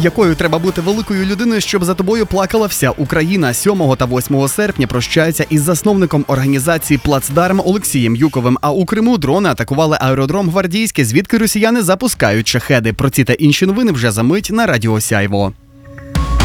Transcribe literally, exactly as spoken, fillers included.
Якою треба бути великою людиною, щоб за тобою плакала вся Україна? сьомого та восьмого серпня прощаються із засновником організації «Плацдарм» Олексієм Юковим. А у Криму дрони атакували аеродром Гвардійське, звідки росіяни запускають шахеди. Про ці та інші новини вже за мить на Радіо Сяйво.